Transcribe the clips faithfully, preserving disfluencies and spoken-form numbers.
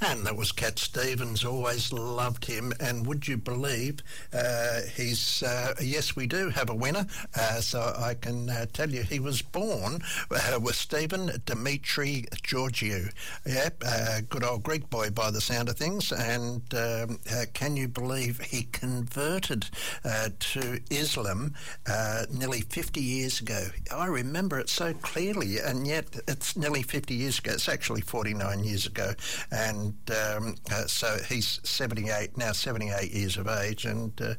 And that was Cat Stevens. Always loved him. And would you believe uh, he's, uh, yes, we do have a winner. Uh, so I can uh, tell you he was born uh, with Stephen Dimitri Georgiou. Yep, uh, good old Greek boy by the sound of things. And um, uh, can you believe he converted uh, to Islam uh, nearly fifty years ago? I remember it so clearly, and yet it's nearly fifty years ago. It's actually forty-nine years ago. And um, uh, so he's seventy-eight, now seventy-eight years of age, and uh,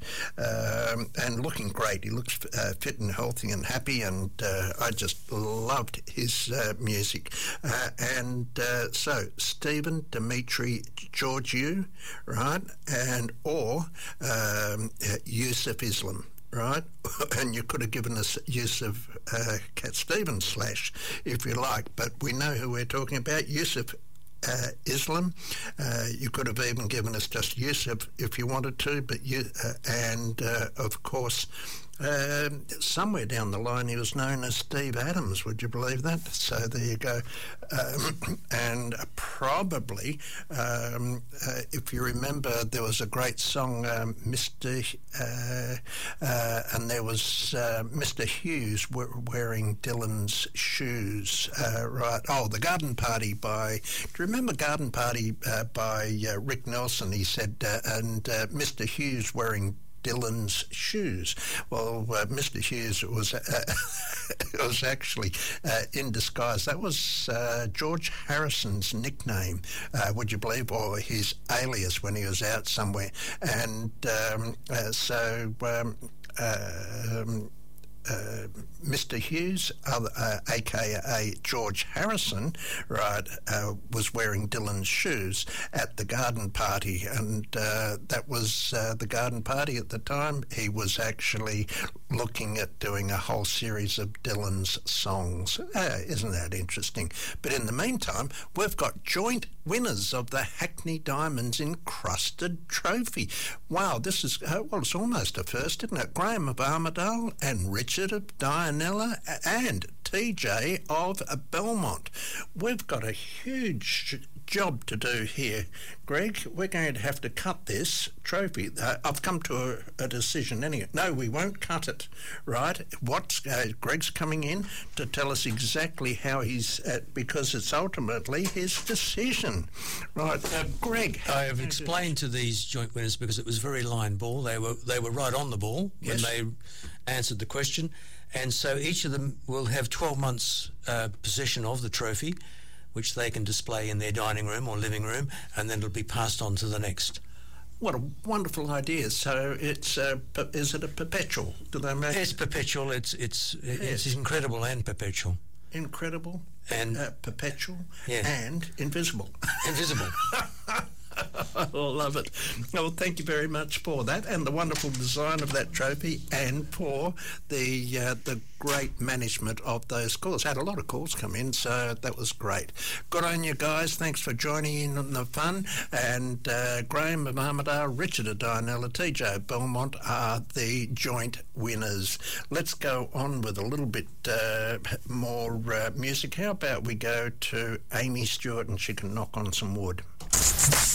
um, and looking great. He looks uh, fit and healthy and happy, and uh, I just loved his uh, music. Uh, and uh, so Stephen Dimitri Georgiou, right, and or um, uh, Yusuf Islam. Right, and you could have given us use of uh, Cat Stevens slash, if you like, but we know who we're talking about, Yusuf uh, Islam. Uh, you could have even given us just Yusuf if you wanted to, but you uh, and uh, of course. Um, somewhere down the line he was known as Steve Adams, would you believe that? So there you go. Um, and probably, um, uh, if you remember, there was a great song, um, Mister Uh, uh, and there was uh, Mister Hughes we- wearing Dylan's shoes, uh, right? Oh, The Garden Party by, do you remember Garden Party uh, by uh, Rick Nelson? He said, uh, and uh, Mister Hughes wearing Dylan's shoes. Well, uh, Mister Hughes was uh, was actually uh, in disguise. That was uh, George Harrison's nickname, uh, would you believe, or his alias when he was out somewhere. And um, uh, so, um, uh, um, Uh, Mister Hughes, uh, uh, a k a. George Harrison, right, uh, was wearing Dylan's shoes at the garden party, and uh, that was uh, the garden party at the time. He was actually looking at doing a whole series of Dylan's songs. Uh, isn't that interesting? But in the meantime, we've got joint winners of the Hackney Diamonds Encrusted Trophy. Wow, this is, uh, well, it's almost a first, isn't it? Graham of Armidale and Richard of Dianella and T J of Belmont. We've got a huge job to do here, Greg. We're going to have to cut this trophy. Uh, I've come to a, a decision anyway. No, we won't cut it, right? What's uh, Greg's coming in to tell us exactly how he's, uh, because it's ultimately his decision, right? Uh, Greg, I have explained to these joint winners because it was very line ball. They were they were right on the ball when yes. they answered the question, and so each of them will have twelve months uh, possession of the trophy, which they can display in their dining room or living room, and then it'll be passed on to the next. What a wonderful idea! So it's uh, is it a perpetual? Do they make? It's perpetual. It's it's yes. it's incredible and perpetual. Incredible and uh, perpetual yeah. and invisible. Invisible. I love it. Well, thank you very much for that and the wonderful design of that trophy, and for the uh, the great management of those calls. Had a lot of calls come in, so that was great. Good on you guys. Thanks for joining in on the fun. And uh, Graham of Armidale, Richard of Dianella, T J of Belmont are the joint winners. Let's go on with a little bit uh, more uh, music. How about we go to Amy Stewart and she can knock on some wood.